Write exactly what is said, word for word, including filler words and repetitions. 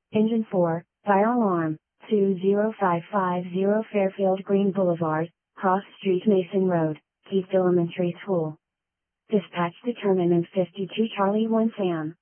Engine four, fire alarm, two zero five five zero Fairfield Green Boulevard, Cross Street Mason Road, Keith Elementary School. Dispatch determinant fifty-two Charlie one Sam.